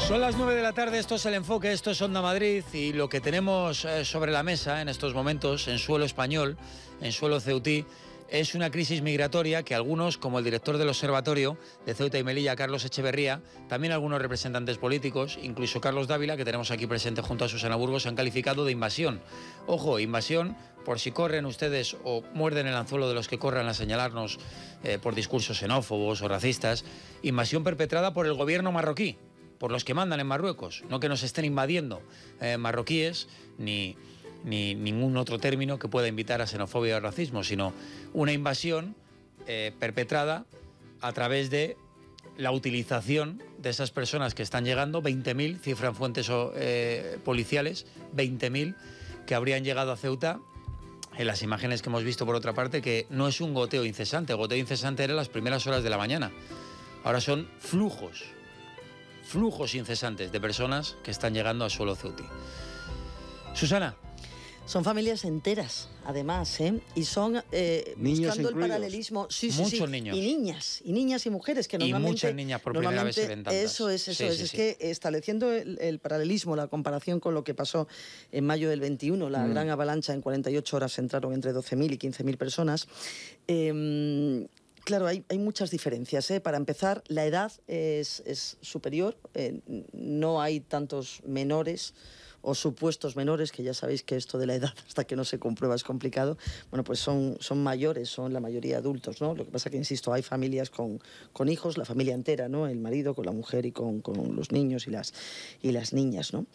Son las 9 de la tarde, esto es El Enfoque, esto es Onda Madrid y lo que tenemos sobre la mesa en estos momentos en suelo español, en suelo ceutí, es una crisis migratoria que algunos, como el director del Observatorio de Ceuta y Melilla, Carlos Echeverría, también algunos representantes políticos, incluso Carlos Dávila, que tenemos aquí presente junto a Susana Burgos, han calificado de invasión. Ojo, invasión por si corren ustedes o muerden el anzuelo de los que corran a señalarnos por discursos xenófobos o racistas, invasión perpetrada por el gobierno marroquí, por los que mandan en Marruecos, no que nos estén invadiendo marroquíes ni ningún otro término que pueda invitar a xenofobia o racismo, sino una invasión perpetrada a través de la utilización de esas personas que están llegando, 20.000, cifran fuentes policiales, 20.000 que habrían llegado a Ceuta. En las imágenes que hemos visto por otra parte, que no es un goteo incesante, el goteo incesante era en las primeras horas de la mañana. Ahora son flujos incesantes de personas que están llegando a suelo ceutí. Susana. Son familias enteras, además, y son buscando el paralelismo. Sí, muchos niños. Y niñas y mujeres, que normalmente... Y muchas niñas por primera vez se ven tantas. Eso es. Es que estableciendo el paralelismo, la comparación con lo que pasó en mayo del 21, la gran avalancha, en 48 horas entraron entre 12.000 y 15.000 personas. Claro, hay muchas diferencias. Para empezar, la edad es superior, no hay tantos menores o supuestos menores, que ya sabéis que esto de la edad hasta que no se comprueba es complicado. Bueno, pues son mayores, son la mayoría adultos, ¿no? Lo que pasa que, insisto, hay familias con hijos, la familia entera, ¿no? El marido con la mujer y con los niños y las niñas, ¿no?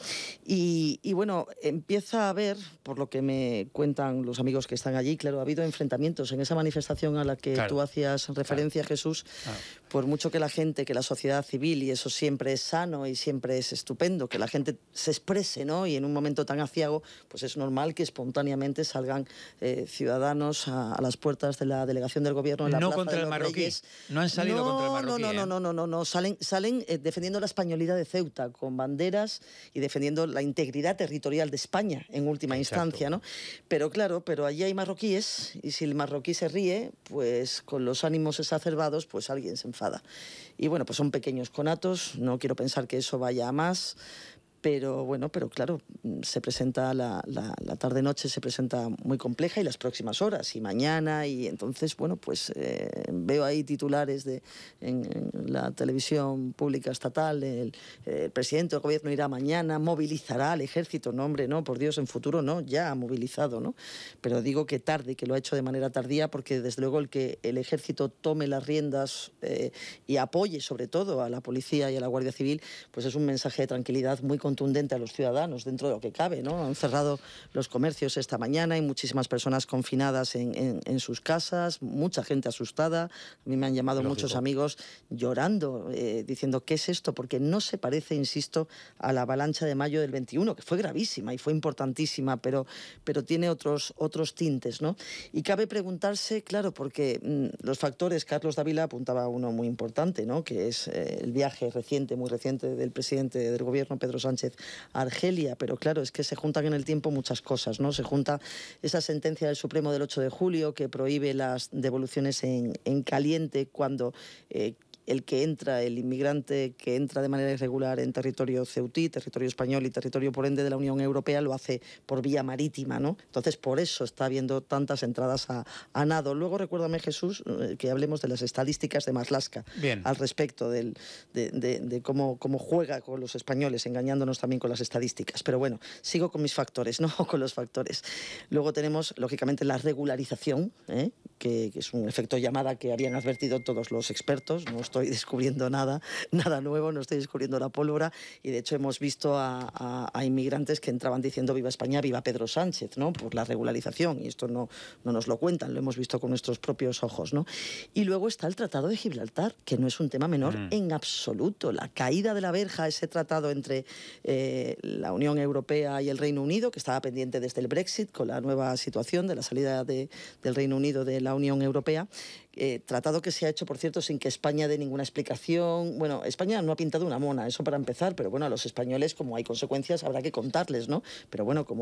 Y bueno, empieza a haber, por lo que me cuentan los amigos que están allí, claro, ha habido enfrentamientos en esa manifestación a la que tú hacías referencia, Jesús. Por mucho que la gente, que la sociedad civil, y eso siempre es sano y siempre es estupendo, que la gente se exprese, ¿no? Y en un momento tan aciago, pues es normal que espontáneamente salgan ciudadanos a las puertas de la delegación del gobierno en la Plaza contra de el los marroquí. Reyes. No han salido contra el marroquí. No. Salen defendiendo la españolidad de Ceuta, con banderas y defendiendo la integridad territorial de España, en última instancia, ¿no? Pero claro, allí hay marroquíes, y si el marroquí se ríe, pues con los ánimos exacerbados, pues alguien se enfada. Y bueno, pues son pequeños conatos, no quiero pensar que eso vaya a más. Pero claro, se presenta la tarde-noche, se presenta muy compleja, y las próximas horas, y mañana, y entonces, bueno, pues veo ahí titulares en la televisión pública estatal, el presidente del gobierno irá mañana, movilizará al ejército. No, hombre, no, por Dios, en futuro no, ya ha movilizado, ¿no? Pero digo que tarde, que lo ha hecho de manera tardía, porque desde luego el que el ejército tome las riendas y apoye sobre todo a la policía y a la Guardia Civil, pues es un mensaje de tranquilidad muy contundente a los ciudadanos, dentro de lo que cabe, ¿no? Han cerrado los comercios esta mañana, hay muchísimas personas confinadas en sus casas, mucha gente asustada. A mí me han llamado muchos amigos llorando, diciendo, ¿qué es esto? Porque no se parece, insisto, a la avalancha de mayo del 21, que fue gravísima y fue importantísima, pero tiene otros tintes, ¿no? Y cabe preguntarse, claro, porque los factores, Carlos Dávila apuntaba uno muy importante, ¿no? Que es el viaje muy reciente del presidente del gobierno, Pedro Sánchez, a Argelia. Pero claro, es que se juntan en el tiempo muchas cosas, ¿no? Se junta esa sentencia del Supremo del 8 de julio que prohíbe las devoluciones en caliente cuando el inmigrante que entra de manera irregular en territorio ceutí, territorio español y territorio por ende de la Unión Europea, lo hace por vía marítima, ¿no? Entonces, por eso está habiendo tantas entradas a nado. Luego, recuérdame, Jesús, que hablemos de las estadísticas de Marlaska al respecto de cómo juega con los españoles, engañándonos también con las estadísticas. Pero bueno, sigo con mis factores, ¿no? Con los factores. Luego tenemos, lógicamente, la regularización, que es un efecto llamada que habían advertido todos los expertos. No estoy descubriendo nada nuevo, no estoy descubriendo la pólvora, y de hecho hemos visto a inmigrantes que entraban diciendo viva España, viva Pedro Sánchez, ¿no? Por la regularización, y esto no nos lo cuentan, lo hemos visto con nuestros propios ojos, ¿no? Y luego está el Tratado de Gibraltar, que no es un tema menor en absoluto. La caída de la verja, ese tratado entre la Unión Europea y el Reino Unido, que estaba pendiente desde el Brexit, con la nueva situación de la salida del Reino Unido de la Unión Europea, tratado que se ha hecho, por cierto, sin que España dé ninguna explicación. Bueno, España no ha pintado una mona, eso para empezar, pero bueno, a los españoles, como hay consecuencias, habrá que contarles, ¿no? Pero bueno, como